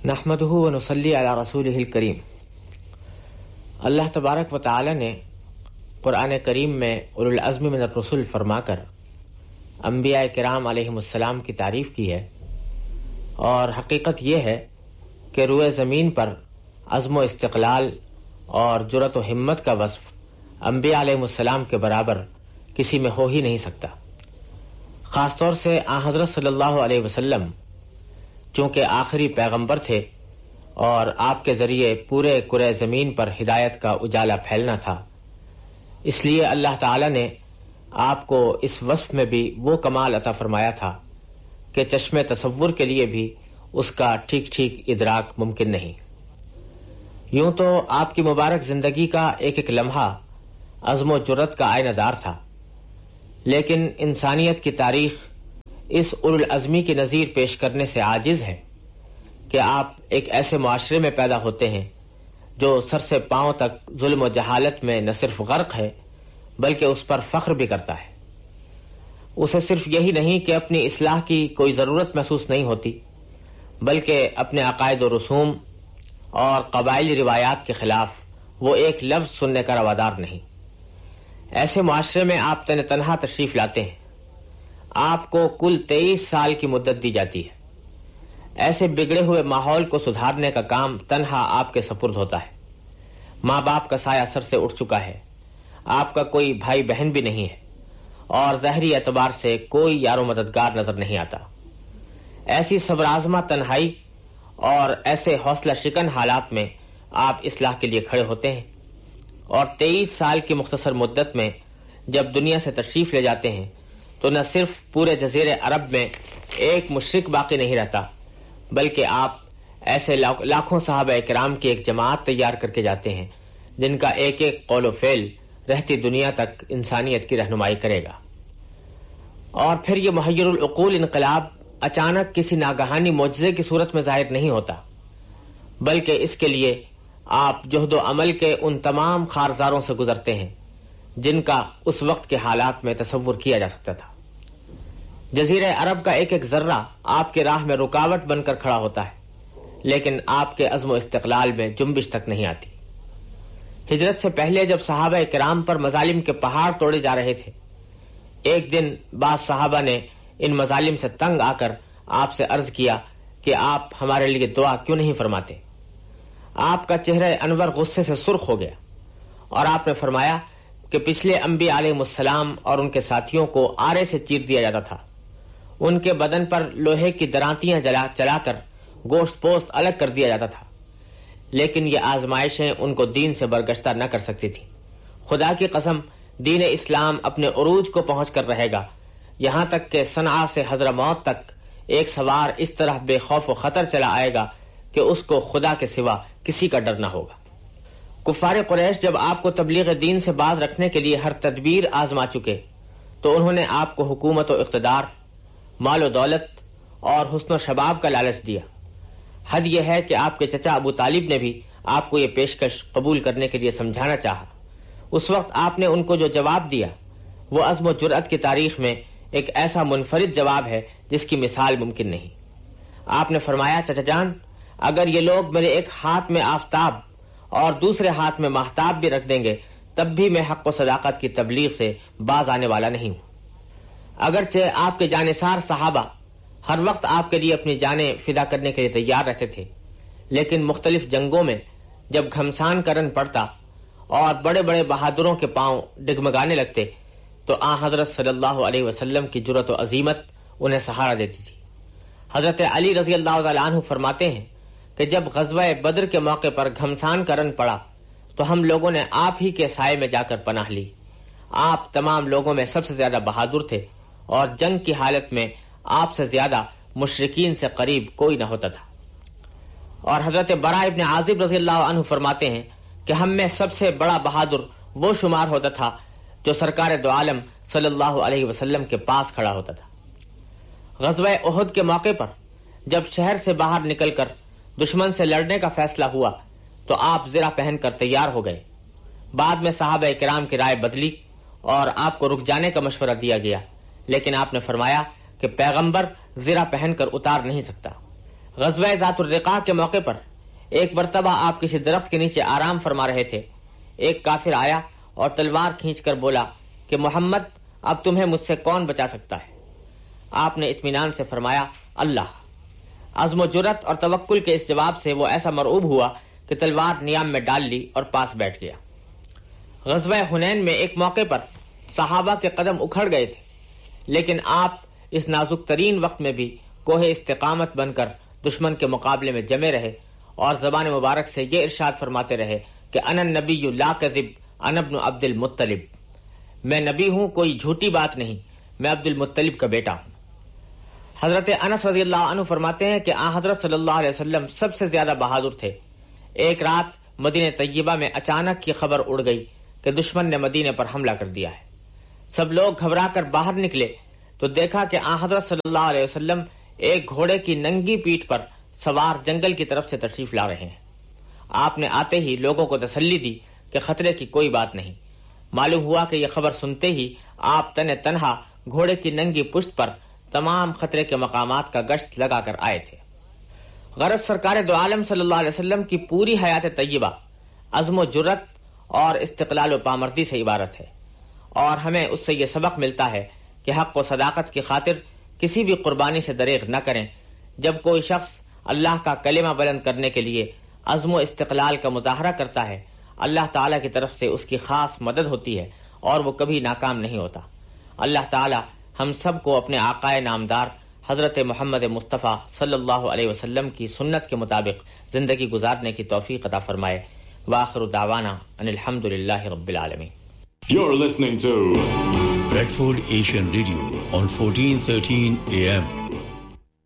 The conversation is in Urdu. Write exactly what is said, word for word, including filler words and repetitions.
نحمدہ و نصلی علی رسولہ الکریم۔ اللہ تبارک و تعالی نے قرآن کریم میں اولو العزم من الرسل فرما کر انبیاء کرام علیہم السلام کی تعریف کی ہے، اور حقیقت یہ ہے کہ روئے زمین پر عزم و استقلال اور جرأت و ہمت کا وصف انبیاء علیہم السلام کے برابر کسی میں ہو ہی نہیں سکتا۔ خاص طور سے آن حضرت صلی اللہ علیہ وسلم چونکہ آخری پیغمبر تھے اور آپ کے ذریعے پورے کرۂ زمین پر ہدایت کا اجالا پھیلنا تھا، اس لیے اللہ تعالی نے آپ کو اس وصف میں بھی وہ کمال عطا فرمایا تھا کہ چشم تصور کے لیے بھی اس کا ٹھیک ٹھیک ادراک ممکن نہیں۔ یوں تو آپ کی مبارک زندگی کا ایک ایک لمحہ عزم و جرأت کا آئینہ دار تھا، لیکن انسانیت کی تاریخ اس اولو العزمی کی نظیر پیش کرنے سے عاجز ہے کہ آپ ایک ایسے معاشرے میں پیدا ہوتے ہیں جو سر سے پاؤں تک ظلم و جہالت میں نہ صرف غرق ہے بلکہ اس پر فخر بھی کرتا ہے۔ اسے صرف یہی نہیں کہ اپنی اصلاح کی کوئی ضرورت محسوس نہیں ہوتی، بلکہ اپنے عقائد و رسوم اور قبائلی روایات کے خلاف وہ ایک لفظ سننے کا روادار نہیں۔ ایسے معاشرے میں آپ تن تنہا تشریف لاتے ہیں۔ آپ کو کل تیئیس سال کی مدت دی جاتی ہے۔ ایسے بگڑے ہوئے ماحول کو سدھارنے کا کام تنہا آپ کے سپرد ہوتا ہے۔ ماں باپ کا سایہ سر سے اٹھ چکا ہے، آپ کا کوئی بھائی بہن بھی نہیں ہے، اور ظاہری اعتبار سے کوئی یار و مددگار نظر نہیں آتا۔ ایسی صبر آزما تنہائی اور ایسے حوصلہ شکن حالات میں آپ اصلاح کے لیے کھڑے ہوتے ہیں، اور تیئیس سال کی مختصر مدت میں جب دنیا سے تشریف لے جاتے ہیں تو نہ صرف پورے جزیرے عرب میں ایک مشرک باقی نہیں رہتا، بلکہ آپ ایسے لاکھوں صحابہ کرام کی ایک جماعت تیار کر کے جاتے ہیں جن کا ایک ایک قول و فعل رہتی دنیا تک انسانیت کی رہنمائی کرے گا۔ اور پھر یہ محیر العقول انقلاب اچانک کسی ناگہانی معجزے کی صورت میں ظاہر نہیں ہوتا، بلکہ اس کے لیے آپ جہد و عمل کے ان تمام خارزاروں سے گزرتے ہیں جن کا اس وقت کے حالات میں تصور کیا جا سکتا تھا۔ جزیرہ عرب کا ایک ایک ذرہ آپ کے راہ میں رکاوٹ بن کر کھڑا ہوتا ہے، لیکن آپ کے عزم و استقلال میں جنبش تک نہیں آتی۔ ہجرت سے پہلے جب صحابہ کرام پر مظالم کے پہاڑ توڑے جا رہے تھے، ایک دن بعض صحابہ نے ان مظالم سے تنگ آ کر آپ سے عرض کیا کہ آپ ہمارے لیے دعا کیوں نہیں فرماتے؟ آپ کا چہرہ انور غصے سے سرخ ہو گیا، اور آپ نے فرمایا کہ پچھلے انبیاء علیہ السلام اور ان کے ساتھیوں کو آرے سے چیر دیا جاتا تھا، ان کے بدن پر لوہے کی درانتیاں جلا چلا کر گوشت پوست الگ کر دیا جاتا تھا، لیکن یہ آزمائشیں ان کو دین سے برگشتہ نہ کر سکتی تھی۔ خدا کی قسم، دین اسلام اپنے عروج کو پہنچ کر رہے گا، یہاں تک کہ صنعاء سے حضرموت تک ایک سوار اس طرح بے خوف و خطر چلا آئے گا کہ اس کو خدا کے سوا کسی کا ڈر نہ ہوگا۔ کفار قریش جب آپ کو تبلیغ دین سے باز رکھنے کے لیے ہر تدبیر آزما چکے تو انہوں نے آپ کو حکومت و اقتدار، مال و دولت اور حسن و شباب کا لالچ دیا۔ حد یہ ہے کہ آپ کے چچا ابو طالب نے بھی آپ کو یہ پیشکش قبول کرنے کے لیے سمجھانا چاہا۔ اس وقت آپ نے ان کو جو جواب دیا وہ عزم و جرأت کی تاریخ میں ایک ایسا منفرد جواب ہے جس کی مثال ممکن نہیں۔ آپ نے فرمایا، چچا جان، اگر یہ لوگ میرے ایک ہاتھ میں آفتاب اور دوسرے ہاتھ میں ماہتاب بھی رکھ دیں گے تب بھی میں حق و صداقت کی تبلیغ سے باز آنے والا نہیں ہوں۔ اگرچہ آپ کے جانثار صحابہ ہر وقت آپ کے لیے اپنی جانیں فدا کرنے کے لیے تیار رہتے تھے، لیکن مختلف جنگوں میں جب گھمسان کرن پڑتا اور بڑے بڑے بہادروں کے پاؤں ڈگمگانے لگتے تو آن حضرت صلی اللہ علیہ وسلم کی جرأت و عزیمت انہیں سہارا دیتی تھی۔ حضرت علی رضی اللہ تعالیٰ عنہ فرماتے ہیں کہ جب غزوہ بدر کے موقع پر گھمسان کرن پڑا تو ہم لوگوں نے آپ ہی کے سائے میں جا کر پناہ لی۔ آپ تمام لوگوں میں سب سے زیادہ بہادر تھے، اور جنگ کی حالت میں آپ سے زیادہ مشرکین سے قریب کوئی نہ ہوتا تھا۔ اور حضرت براء ابن عازب رضی اللہ عنہ فرماتے ہیں کہ ہم میں سب سے بڑا بہادر وہ شمار ہوتا تھا جو سرکار دو عالم صلی اللہ علیہ وسلم کے پاس کھڑا ہوتا تھا۔ غزوہ احد کے موقع پر جب شہر سے باہر نکل کر دشمن سے لڑنے کا فیصلہ ہوا تو آپ زرہ پہن کر تیار ہو گئے۔ بعد میں صحابہ کرام کی رائے بدلی اور آپ کو رک جانے کا مشورہ دیا گیا، لیکن آپ نے فرمایا کہ پیغمبر زرہ پہن کر اتار نہیں سکتا۔ غزوہ ذات الرقاع کے موقع پر ایک مرتبہ آپ کسی درخت کے نیچے آرام فرما رہے تھے. ایک کافر آیا اور تلوار کھینچ کر بولا کہ محمد اب تمہیں مجھ سے کون بچا سکتا ہے؟ آپ نے اطمینان سے فرمایا اللہ. عزم و جرت اور توکل کے اس جواب سے وہ ایسا مرعوب ہوا کہ تلوار نیام میں ڈال لی اور پاس بیٹھ گیا. غزوہ حنین میں ایک موقع پر صحابہ کے قدم اکھڑ گئے تھے، لیکن آپ اس نازک ترین وقت میں بھی کوہ استقامت بن کر دشمن کے مقابلے میں جمے رہے اور زبان مبارک سے یہ ارشاد فرماتے رہے کہ انا النبی لا کذب انا ابن عبد المطلب، میں نبی ہوں، کوئی جھوٹی بات نہیں، میں عبد المطلب کا بیٹا ہوں. حضرت انس رضی اللہ عنہ فرماتے ہیں کہ آن حضرت صلی اللہ علیہ وسلم سب سے زیادہ بہادر تھے. ایک رات مدینہ طیبہ میں اچانک یہ خبر اڑ گئی کہ دشمن نے مدینے پر حملہ کر دیا ہے. سب لوگ گھبرا کر باہر نکلے تو دیکھا کہ آن حضرت صلی اللہ علیہ وسلم ایک گھوڑے کی ننگی پیٹھ پر سوار جنگل کی طرف سے تشریف لا رہے ہیں. آپ نے آتے ہی لوگوں کو تسلی دی کہ خطرے کی کوئی بات نہیں. معلوم ہوا کہ یہ خبر سنتے ہی آپ تن تنہا گھوڑے کی ننگی پشت پر تمام خطرے کے مقامات کا گشت لگا کر آئے تھے. غرض سرکار دو عالم صلی اللہ علیہ وسلم کی پوری حیات طیبہ عزم و جرت اور استقلال و پامردی سے عبارت ہے، اور ہمیں اس سے یہ سبق ملتا ہے کہ حق و صداقت کی خاطر کسی بھی قربانی سے دریغ نہ کریں. جب کوئی شخص اللہ کا کلمہ بلند کرنے کے لیے عزم و استقلال کا مظاہرہ کرتا ہے، اللہ تعالیٰ کی طرف سے اس کی خاص مدد ہوتی ہے اور وہ کبھی ناکام نہیں ہوتا. اللہ تعالیٰ ہم سب کو اپنے آقائے نامدار حضرت محمد مصطفیٰ صلی اللہ علیہ وسلم کی سنت کے مطابق زندگی گزارنے کی توفیق عطا فرمائے. وآخر دعوانا ان الحمد للہ رب العالمین. You're listening to Bradford Asian Radio on fourteen thirteen A M.